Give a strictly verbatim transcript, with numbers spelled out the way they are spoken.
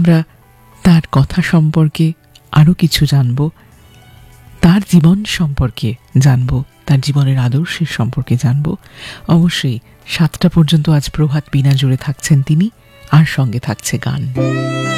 আমরা তার কথা সম্পর্কে আরো কিছু জানব, তার জীবন সম্পর্কে জানব, তার জীবনের আদর্শের সম্পর্কে জানব। অবশ্যই সাতটা পর্যন্ত আজ প্রভাত বিনা জুড়ে থাকছেন তিনি, আর সঙ্গে থাকছে গান।